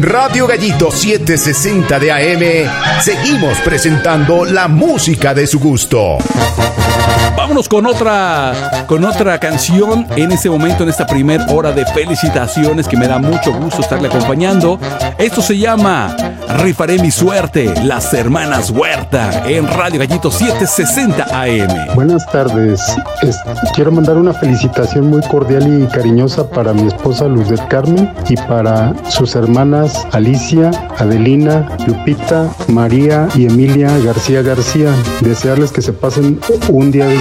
Radio Gallito 760 de AM, seguimos presentando la música de su gusto. Vámonos con otra canción en este momento, en esta primera hora de felicitaciones, que me da mucho gusto estarle acompañando. Esto se llama Rifaré mi suerte, las hermanas Huerta, en Radio Gallito 760 AM. Buenas tardes. Quiero mandar una felicitación muy cordial y cariñosa para mi esposa Luz del Carmen y para sus hermanas Alicia, Adelina, Lupita, María y Emilia García. Desearles que se pasen un día de